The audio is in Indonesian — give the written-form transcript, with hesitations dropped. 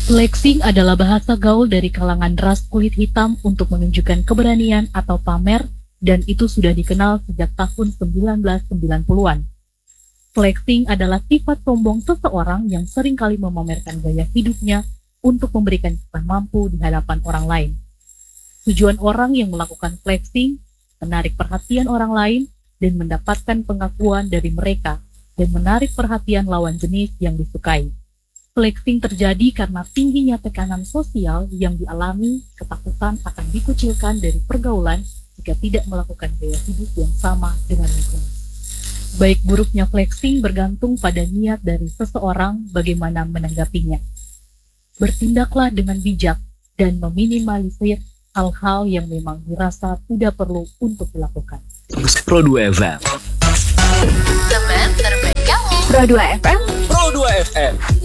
Flexing adalah bahasa gaul dari kalangan ras kulit hitam untuk menunjukkan keberanian atau pamer, dan itu sudah dikenal sejak tahun 1990-an. Flexing adalah sifat sombong seseorang yang seringkali memamerkan gaya hidupnya untuk memberikan kesan mampu di hadapan orang lain. Tujuan orang yang melakukan flexing menarik perhatian orang lain dan mendapatkan pengakuan dari mereka dan menarik perhatian lawan jenis yang disukai. Flexing terjadi karena tingginya tekanan sosial yang dialami, ketakutan akan dikucilkan dari pergaulan jika tidak melakukan gaya hidup yang sama dengan lingkungan. Baik buruknya flexing bergantung pada niat dari seseorang bagaimana menanggapinya. Bertindaklah dengan bijak dan meminimalisir hal-hal yang memang dirasa tidak perlu untuk dilakukan. Pro 2 FM. Teman terbaik kamu. Pro 2 FM. Pro 2 FM.